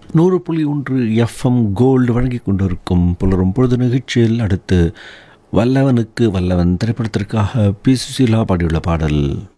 100.1 FM gold வழங்கிக் கொண்டிருக்கும் புலரும் பொழுது நிகழ்ச்சியில் அடுத்து வல்லவனுக்கு வல்லவன் திரைப்படத்திற்காக பி சுசீலா பாடியுள்ள பாடல்.